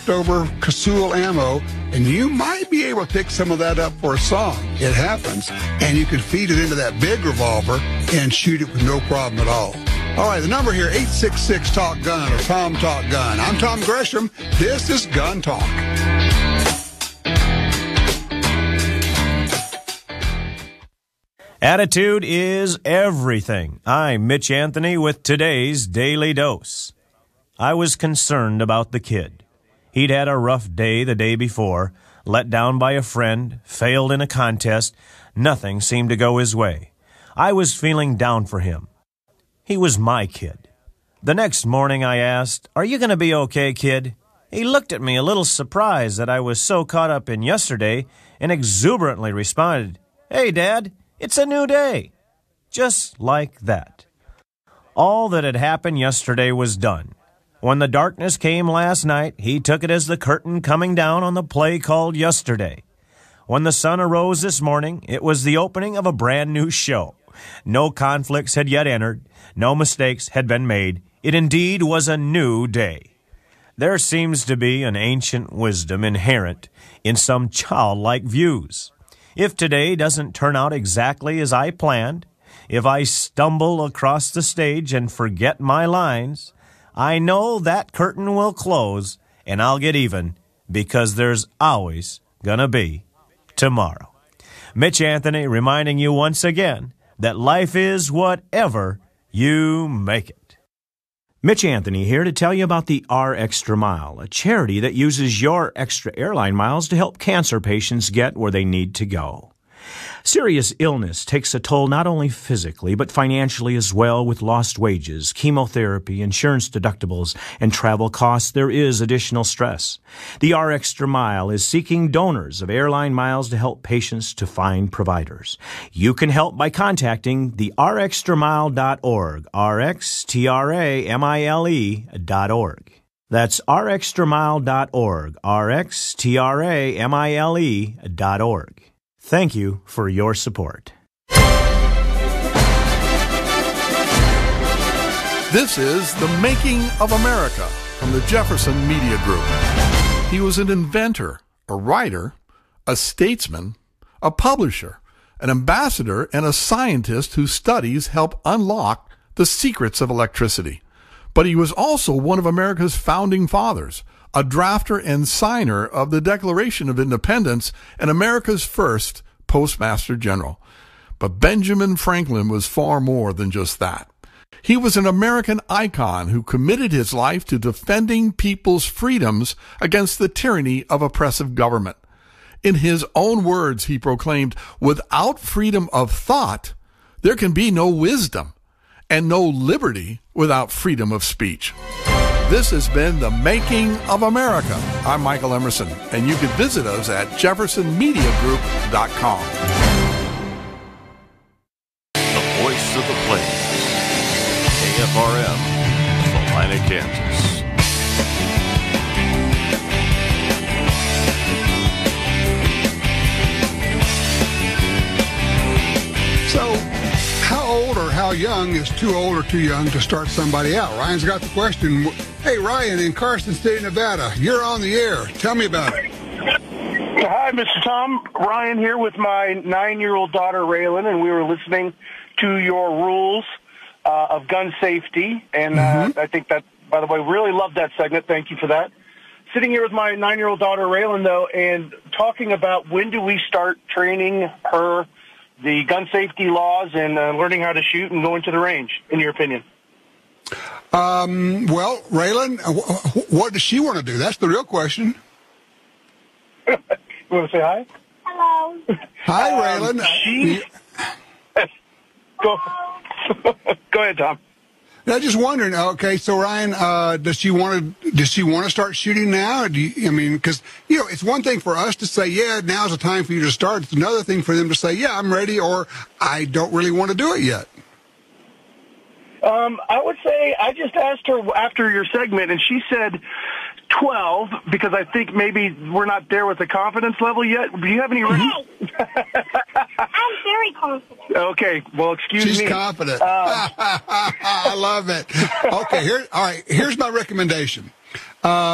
over Kasul ammo, and you might be able to pick some of that up for a song. It happens. And you can feed it into that big revolver and shoot it with no problem at all. All right, the number here, 866-TALK-GUN or Tom Talk Gun. I'm Tom Gresham. This is Gun Talk. Attitude is everything. I'm Mitch Anthony with today's Daily Dose. I was concerned about the kid. He'd had a rough day the day before, let down by a friend, failed in a contest. Nothing seemed to go his way. I was feeling down for him. He was my kid. The next morning I asked, "Are you going to be okay, kid?" He looked at me a little surprised that I was so caught up in yesterday and exuberantly responded, "Hey, Dad, it's a new day." Just like that. All that had happened yesterday was done. When the darkness came last night, he took it as the curtain coming down on the play called Yesterday. When the sun arose this morning, it was the opening of a brand new show. No conflicts had yet entered. No mistakes had been made. It indeed was a new day. There seems to be an ancient wisdom inherent in some childlike views. If today doesn't turn out exactly as I planned, if I stumble across the stage and forget my lines, I know that curtain will close and I'll get even, because there's always gonna be tomorrow. Mitch Anthony reminding you once again that life is whatever you make it. Mitch Anthony here to tell you about the R Extra Mile, a charity that uses your extra airline miles to help cancer patients get where they need to go. Serious illness takes a toll not only physically, but financially as well. With lost wages, chemotherapy, insurance deductibles, and travel costs, there is additional stress. The R Extra Mile is seeking donors of airline miles to help patients to find providers. You can help by contacting the rxtramile.org, rxtramile.org. That's rxtramile.org, rxtramile.org. Thank you for your support. This is The Making of America from the Jefferson Media Group. He was an inventor, a writer, a statesman, a publisher, an ambassador, and a scientist whose studies help unlock the secrets of electricity. But he was also one of America's founding fathers, a drafter and signer of the Declaration of Independence, and America's first Postmaster General. But Benjamin Franklin was far more than just that. He was an American icon who committed his life to defending people's freedoms against the tyranny of oppressive government. In his own words, he proclaimed, "Without freedom of thought, there can be no wisdom, and no liberty without freedom of speech." This has been The Making of America. I'm Michael Emerson, and you can visit us at jeffersonmediagroup.com. The voice of the plains, KFRM, Salina, Kansas. So, how old or how young is too old or too young to start somebody out? Ryan's got the question. Hey, Ryan in Carson City, Nevada, you're on the air. Tell me about it. Hi, Mr. Tom. Ryan here with my 9-year-old daughter, Raylan, and we were listening to your rules of gun safety. And I think that, by the way, really loved that segment. Thank you for that. Sitting here with my 9-year-old daughter, Raylan, though, and talking about when do we start training her the gun safety laws and learning how to shoot and going to the range, in your opinion? Well, Raylan, what does she want to do? That's the real question. You want to say hi? Hello. Hi, Raylan. Go ahead, Tom. I'm just wondering. Okay, so Ryan, does she want to start shooting now? Or because it's one thing for us to say, yeah, now's the time for you to start. It's another thing for them to say, yeah, I'm ready, or I don't really want to do it yet. I would say I just asked her after your segment, and she said 12, because I think maybe we're not there with the confidence level yet. Do you have any? I'm very confident. Okay, well, excuse me. She's confident. I love it. Okay, all right. Here's my recommendation.